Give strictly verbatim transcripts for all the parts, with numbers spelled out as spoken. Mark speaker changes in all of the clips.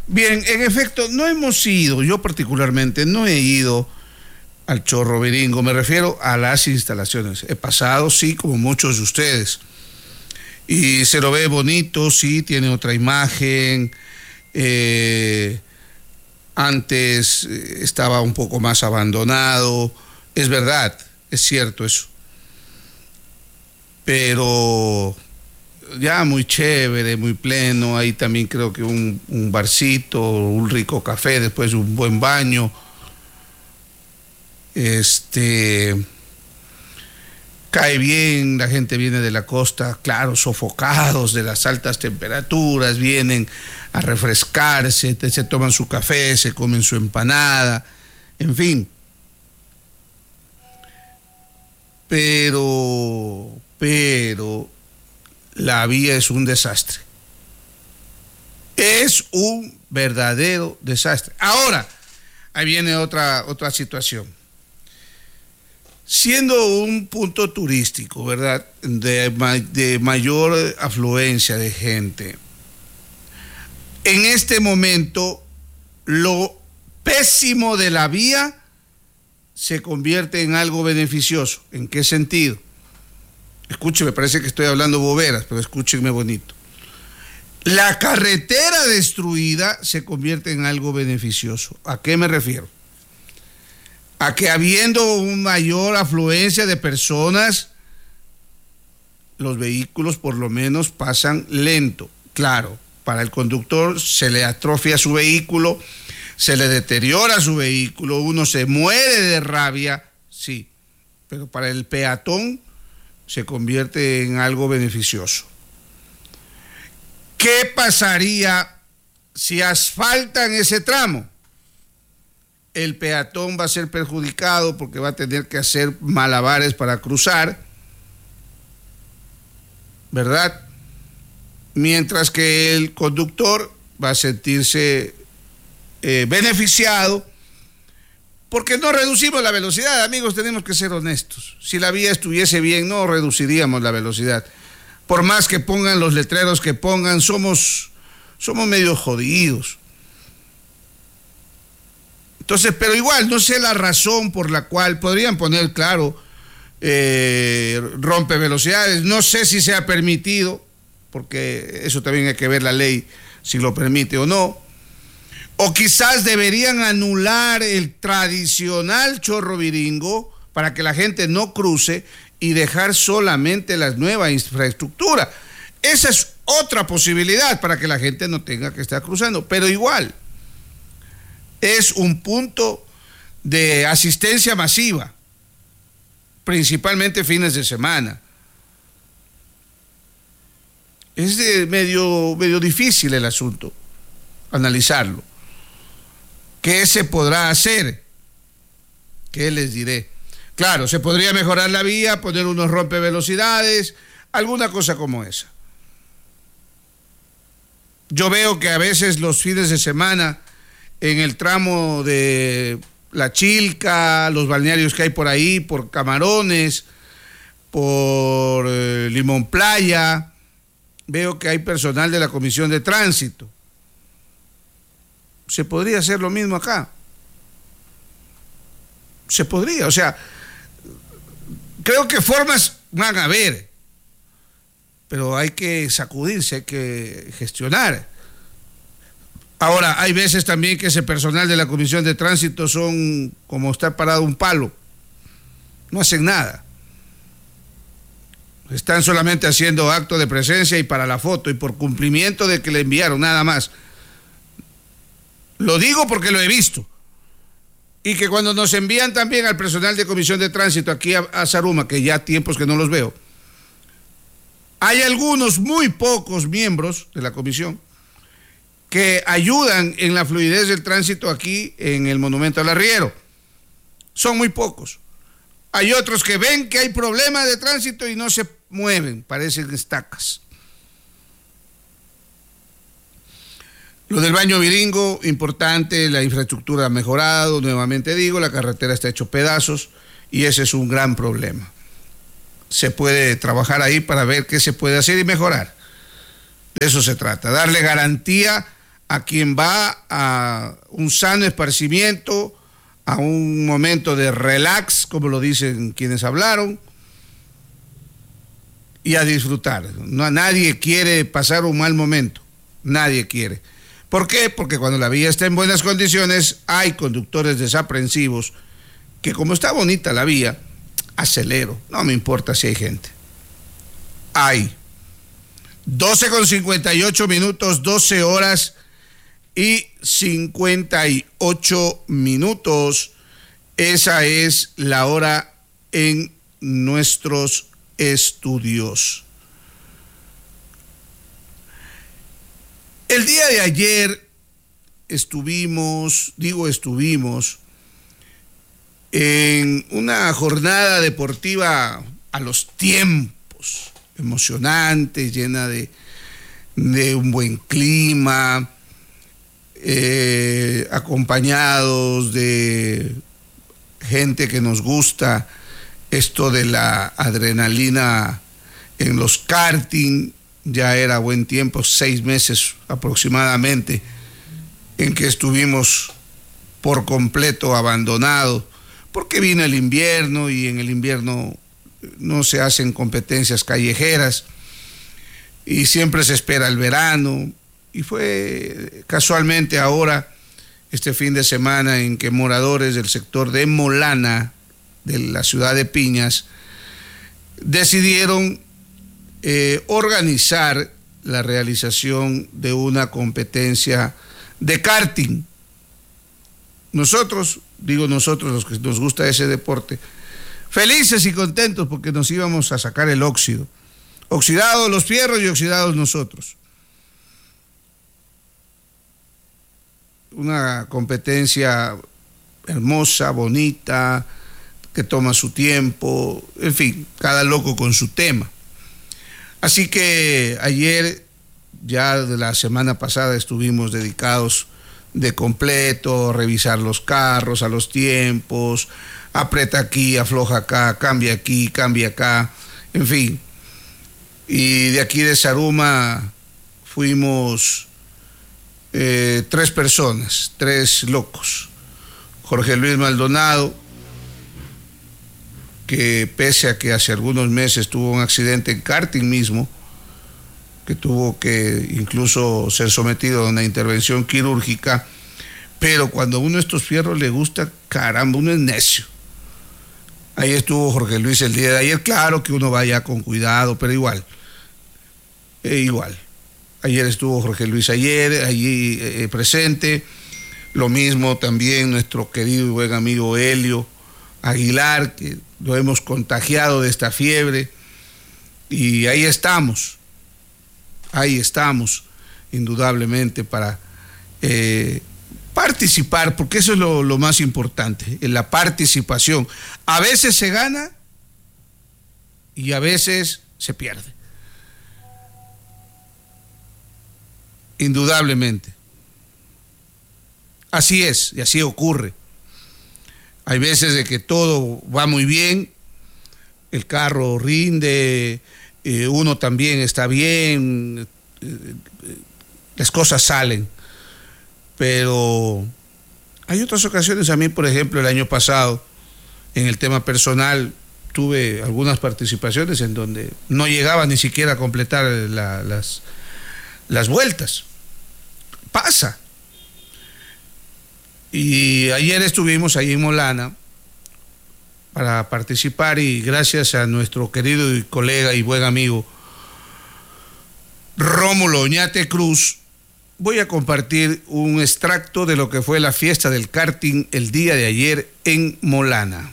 Speaker 1: Bien, en efecto, no hemos ido, yo particularmente no he ido al Chorro Biringo, me refiero a las instalaciones. He pasado, sí, como muchos de ustedes, y se lo ve bonito, sí, tiene otra imagen. Eh, antes estaba un poco más abandonado, es verdad, es cierto eso, pero ya muy chévere, muy pleno. Ahí también creo que un, un barcito, un rico café, después un buen baño. Este, cae bien, la gente viene de la costa, claro, sofocados de las altas temperaturas, vienen a refrescarse, se toman su café, se comen su empanada, en fin. Pero, pero, la vía es un desastre. Es un verdadero desastre. Ahora, ahí viene otra, otra situación. Siendo un punto turístico, ¿verdad?, de, de mayor afluencia de gente, en este momento lo pésimo de la vía se convierte en algo beneficioso. ¿En qué sentido? Escúcheme, parece que estoy hablando boberas, pero escúchenme bonito. La carretera destruida se convierte en algo beneficioso. ¿A qué me refiero? A que habiendo una mayor afluencia de personas, los vehículos por lo menos pasan lento. Claro, para el conductor se le atrofia su vehículo, se le deteriora su vehículo, uno se muere de rabia, sí, pero para el peatón se convierte en algo beneficioso. ¿Qué pasaría si asfaltan ese tramo? El peatón va a ser perjudicado porque va a tener que hacer malabares para cruzar, ¿verdad? Mientras que el conductor va a sentirse eh, beneficiado, porque no reducimos la velocidad, amigos, tenemos que ser honestos. Si la vía estuviese bien, no reduciríamos la velocidad. Por más que pongan los letreros que pongan, somos, somos medio jodidos. Entonces, pero igual, no sé la razón por la cual podrían poner, claro, eh, rompe velocidades. No sé si sea permitido, porque eso también hay que ver la ley, si lo permite o no. O quizás deberían anular el tradicional Chorro Biringo para que la gente no cruce y dejar solamente la nueva infraestructura. Esa es otra posibilidad para que la gente no tenga que estar cruzando, pero igual es un punto de asistencia masiva, principalmente fines de semana. Es de medio, medio difícil el asunto, analizarlo. ¿Qué se podrá hacer? ¿Qué les diré? Claro, se podría mejorar la vía, poner unos rompevelocidades, alguna cosa como esa. Yo veo que a veces los fines de semana, en el tramo de La Chilca, los balnearios que hay por ahí, por Camarones, por eh, Limón Playa, veo que hay personal de la Comisión de Tránsito. Se podría hacer lo mismo acá. Se podría, o sea, creo que formas van a haber, pero hay que sacudirse, hay que gestionar. Ahora, hay veces también que ese personal de la Comisión de Tránsito son como estar parado un palo, no hacen nada. Están solamente haciendo acto de presencia y para la foto y por cumplimiento de que le enviaron, nada más. Lo digo porque lo he visto. Y que cuando nos envían también al personal de Comisión de Tránsito aquí a, a Zaruma, que ya tiempos que no los veo, hay algunos, muy pocos miembros de la comisión que ayudan en la fluidez del tránsito aquí en el Monumento al Arriero. Son muy pocos. Hay otros que ven que hay problemas de tránsito y no se mueven, parecen estacas. Lo del Baño Biringo, importante, la infraestructura ha mejorado, nuevamente digo, la carretera está hecho pedazos y ese es un gran problema. Se puede trabajar ahí para ver qué se puede hacer y mejorar. De eso se trata, darle garantía a quien va a un sano esparcimiento, a un momento de relax, como lo dicen quienes hablaron, y a disfrutar. No, nadie quiere pasar un mal momento, nadie quiere. ¿Por qué? Porque cuando la vía está en buenas condiciones, hay conductores desaprensivos que, como está bonita la vía, acelero, no me importa si hay gente. Hay. doce con cincuenta y ocho minutos, doce horas y cincuenta y ocho minutos. Esa es la hora en nuestros estudios. El día de ayer estuvimos, digo estuvimos, en una jornada deportiva a los tiempos, emocionante, llena de, de un buen clima, eh, acompañados de gente que nos gusta esto de la adrenalina en los karting. Ya era buen tiempo, seis meses aproximadamente, en que estuvimos por completo abandonados, porque vino el invierno y en el invierno no se hacen competencias callejeras y siempre se espera el verano. Y fue casualmente ahora, este fin de semana, en que moradores del sector de Molana, de la ciudad de Piñas, decidieron eh, organizar la realización de una competencia de karting. Nosotros, digo nosotros los que nos gusta ese deporte, felices y contentos porque nos íbamos a sacar el óxido. Oxidados los fierros y oxidados nosotros. Una competencia hermosa, bonita, que toma su tiempo, en fin, cada loco con su tema. Así que ayer, ya de la semana pasada, estuvimos dedicados de completo, a revisar los carros, a los tiempos, aprieta aquí, afloja acá, cambia aquí, cambia acá, en fin. Y de aquí de Zaruma fuimos eh, tres personas, tres locos. Jorge Luis Maldonado, que pese a que hace algunos meses tuvo un accidente en karting mismo, que tuvo que incluso ser sometido a una intervención quirúrgica, pero cuando a uno de estos fierros le gusta, caramba, uno es necio. Ahí estuvo Jorge Luis el día de ayer, claro que uno vaya con cuidado, pero igual, eh, igual. Ayer estuvo Jorge Luis ayer, allí eh, presente, lo mismo también nuestro querido y buen amigo Helio Aguilar, que lo hemos contagiado de esta fiebre, y ahí estamos, ahí estamos, indudablemente, para eh, participar, porque eso es lo, lo más importante, en la participación. A veces se gana y a veces se pierde. Indudablemente. Así es, y así ocurre. Hay veces de que todo va muy bien, el carro rinde, eh, uno también está bien, eh, las cosas salen. Pero hay otras ocasiones, a mí, por ejemplo, el año pasado, en el tema personal, tuve algunas participaciones en donde no llegaba ni siquiera a completar la, las, las vueltas. Pasa. Y ayer estuvimos ahí en Molana para participar, y gracias a nuestro querido y colega y buen amigo Rómulo Oñate Cruz, voy a compartir un extracto de lo que fue la fiesta del karting el día de ayer en Molana.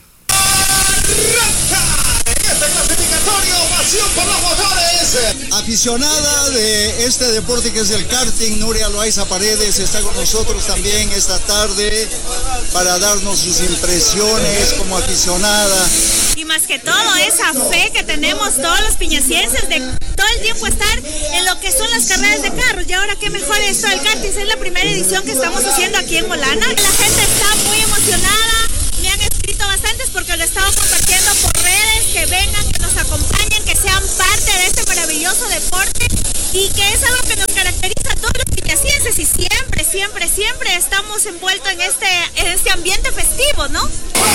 Speaker 2: Aficionada de este deporte que es el karting, Nuria Loaiza Paredes está con nosotros también esta tarde para darnos sus impresiones como aficionada.
Speaker 3: Y más que todo, esa fe que tenemos todos los piñacienses de todo el tiempo estar en lo que son las carreras de carros. Y ahora qué mejor esto del karting, es la primera edición que estamos haciendo aquí en Molana. La gente está muy emocionada, me han escrito bastantes porque lo he estado compartiendo por redes, que vengan, que nos acompañen, que sean parte de este maravilloso deporte, y que es algo que nos caracteriza a todos los piñacienses, y siempre siempre, siempre estamos envueltos en este, en este ambiente festivo, ¿no?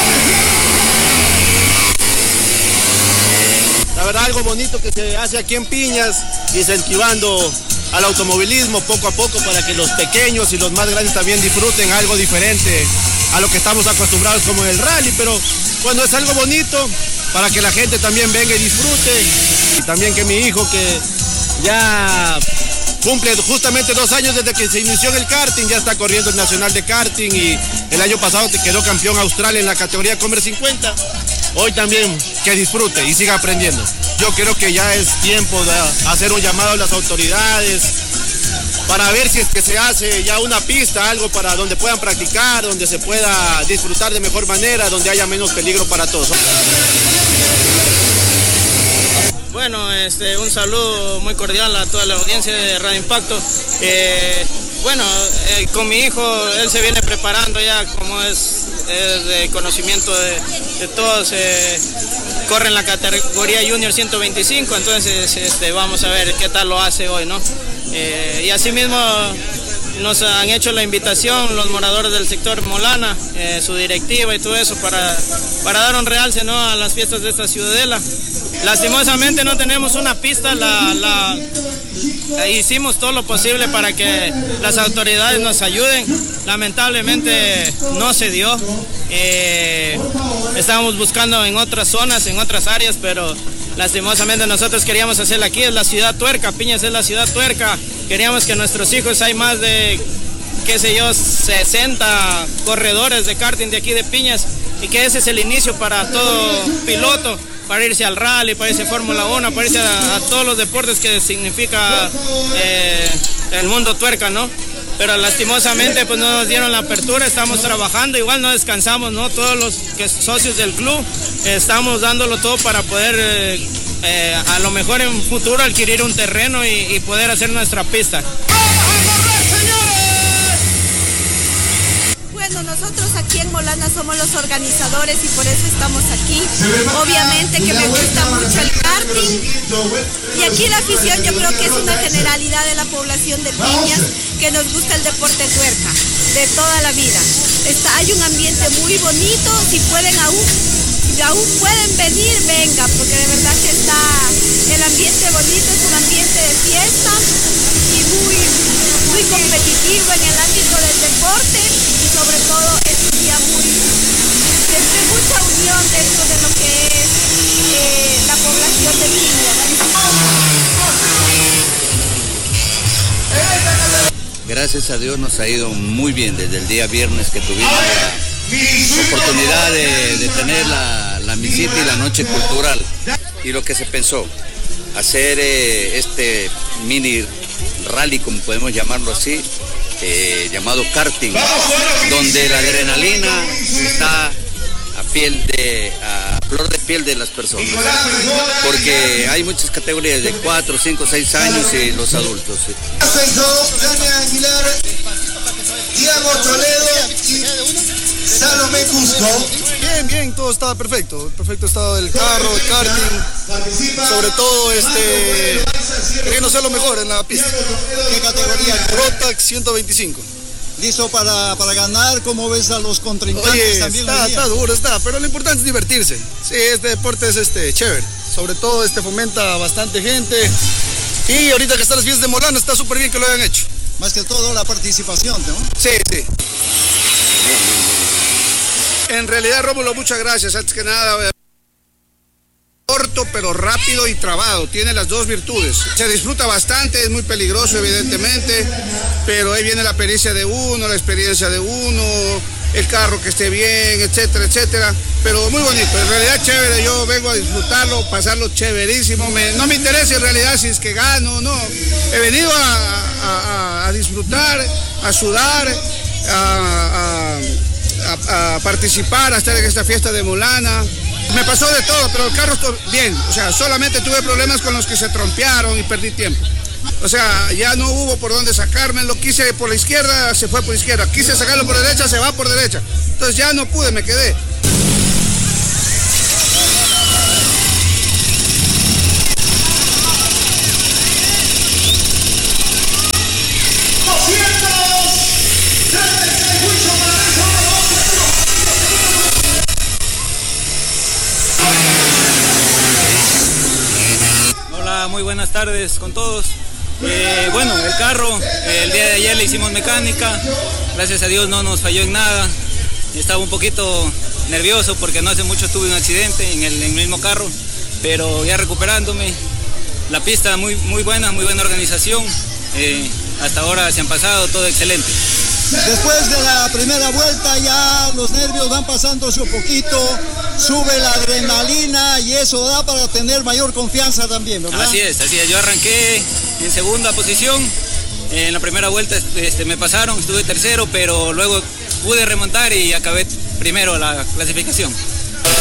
Speaker 4: La verdad, algo bonito que se hace aquí en Piñas, incentivando al automovilismo poco a poco para que los pequeños y los más grandes también disfruten algo diferente a lo que estamos acostumbrados como en el rally, pero cuando es algo bonito, para que la gente también venga y disfrute, y también que mi hijo que ya cumple justamente dos años desde que se inició en el karting, ya está corriendo el Nacional de Karting y el año pasado te quedó campeón austral en la categoría Comer cincuenta. Hoy también que disfrute y siga aprendiendo. Yo creo que ya es tiempo de hacer un llamado a las autoridades para ver si es que se hace ya una pista, algo para donde puedan practicar, donde se pueda disfrutar de mejor manera, donde haya menos peligro para todos.
Speaker 5: Bueno, este, un saludo muy cordial a toda la audiencia de Radio Impacto. Eh, bueno, eh, con mi hijo, él se viene preparando ya, como es, es de conocimiento de, de todos, eh, corre en la categoría Junior ciento veinticinco, entonces este, vamos a ver qué tal lo hace hoy, ¿no? Eh, y asimismo nos han hecho la invitación los moradores del sector Molana, eh, su directiva y todo eso, para, para dar un realce, ¿no?, a las fiestas de esta ciudadela. Lastimosamente no tenemos una pista, la, la, hicimos todo lo posible para que las autoridades nos ayuden, lamentablemente no se dio. Eh, estábamos buscando en otras zonas, en otras áreas, pero lastimosamente nosotros queríamos hacerla aquí, es la ciudad tuerca, Piñas es la ciudad tuerca, queríamos que nuestros hijos, hay más de, qué sé yo, sesenta corredores de karting de aquí de Piñas, y que ese es el inicio para todo piloto, para irse al rally, para irse a Fórmula uno, para irse a, a todos los deportes que significa eh, el mundo tuerca, ¿no? Pero lastimosamente pues no nos dieron la apertura, estamos trabajando, igual no descansamos, ¿no? Todos los que socios del club eh, estamos dándolo todo para poder eh, eh, a lo mejor en futuro adquirir un terreno y, y poder hacer nuestra pista.
Speaker 3: Bueno, nosotros aquí en Molana somos los organizadores y por eso estamos aquí. Obviamente que me gusta mucho el karting y aquí la afición yo creo que es una generalidad de la población de Piñas que nos gusta el deporte tuerca de toda la vida. Está, hay un ambiente muy bonito, si pueden aún, si aún pueden venir, venga, porque de verdad que está el ambiente bonito, es un ambiente de fiesta y muy, muy competitivo en el ámbito del deporte. Sobre todo es un día muy, de mucha unión dentro de lo que es eh, la población de Piñas.
Speaker 6: Gracias a Dios nos ha ido muy bien desde el día viernes que tuvimos la oportunidad de, de tener la, la visita y la noche cultural. Y lo que se pensó, hacer eh, este mini rally, como podemos llamarlo así, Eh, llamado karting, donde la adrenalina está a piel de a flor de piel de las personas, porque hay muchas categorías de cuatro, cinco, seis años y los adultos. ¿Sí?
Speaker 2: Salomé Cusco.
Speaker 4: Bien, bien, todo estaba perfecto, el perfecto estado del carro, el karting, sobre todo este, queriendo ser lo mejor en la pista.
Speaker 2: ¿Qué categoría?
Speaker 4: Rotax ciento veinticinco.
Speaker 2: ¿Listo para, para ganar? ¿Cómo ves a los contrincantes?
Speaker 4: Oye,
Speaker 2: también?
Speaker 4: Está, está duro, está, pero lo importante es divertirse. Sí, este deporte es este, chévere, sobre todo este fomenta bastante gente y ahorita que están las fiestas de Molana está súper bien que lo hayan hecho.
Speaker 2: Más que todo la participación, ¿no?
Speaker 4: Sí, sí.
Speaker 1: En realidad, Rómulo, muchas gracias. Antes que nada, corto pero rápido y trabado, tiene las dos virtudes. Se disfruta bastante, es muy peligroso evidentemente, pero ahí viene la pericia de uno, la experiencia de uno, el carro que esté bien, etcétera, etcétera. Pero muy bonito, en realidad chévere, yo vengo a disfrutarlo, pasarlo chéverísimo. Me, no me interesa en realidad si es que gano o no. He venido a, a, a disfrutar, a sudar, a... a A, a participar, a estar en esta fiesta de Molana. Me pasó de todo, pero el carro está bien, o sea, solamente tuve problemas con los que se trompearon y perdí tiempo. O sea, ya no hubo por dónde sacarme, lo quise por la izquierda, se fue por izquierda, quise sacarlo por derecha, se va por derecha. Entonces ya no pude, me quedé.
Speaker 5: buenas tardes con todos. Eh, bueno, el carro, eh, el día de ayer le hicimos mecánica, gracias a Dios no nos falló en nada. Estaba un poquito nervioso porque no hace mucho tuve un accidente en el, en el mismo carro, pero ya recuperándome. La pista muy, muy buena, muy buena organización. Eh, hasta ahora se han pasado, todo excelente.
Speaker 2: Después de la primera vuelta ya los nervios van pasándose un poquito, sube la adrenalina y eso da para tener mayor confianza también, ¿verdad?
Speaker 5: Así es, así es. Yo arranqué en segunda posición, en la primera vuelta este, me pasaron, estuve tercero, pero luego pude remontar y acabé primero la clasificación.